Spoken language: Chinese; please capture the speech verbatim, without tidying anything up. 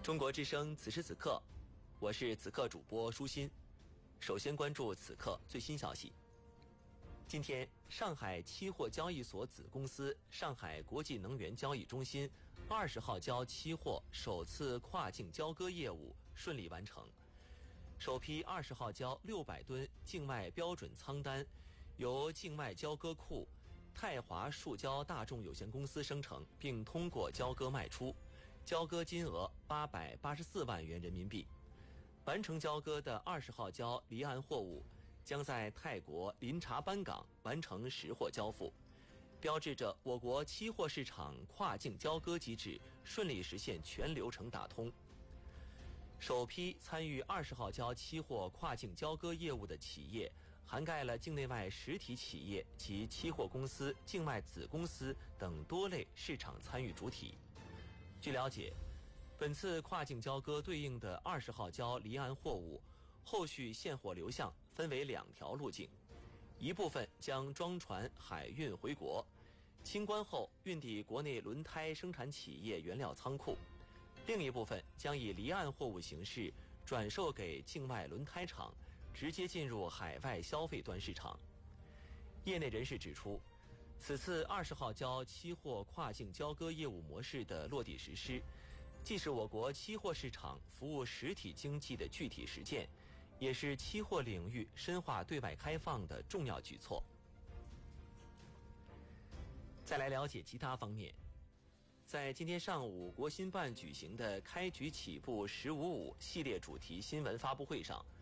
中国之声此时此刻，我是此刻主播舒心。首先关注此刻最新消息。今天，上海期货交易所子公司上海国际能源交易中心二十号交期货首次跨境交割业务顺利完成。首批二十号交六百吨境外标准仓单，由境外交割库泰华树胶大众有限公司生成，并通过交割卖出，交割金额八百八十四万元人民币。完成交割的二十号交离岸货物将在泰国林查班港完成实货交付，标志着我国期货市场跨境交割机制顺利实现全流程打通。首批参与二十号交期货跨境交割业务的企业涵盖了境内外实体企业及期货公司、境外子公司等多类市场参与主体。据了解，本次跨境交割对应的二十号交离岸货物后续现货流向分为两条路径，一部分将装船海运回国，清关后运抵国内轮胎生产企业原料仓库，另一部分将以离岸货物形式转售给境外轮胎厂，直接进入海外消费端市场。业内人士指出，此次二十号交期货跨境交割业务模式的落地实施，既是我国期货市场服务实体经济的具体实践，也是期货领域深化对外开放的重要举措。再来了解其他方面。在今天上午国新办举行的开局起步十五五系列主题新闻发布会上，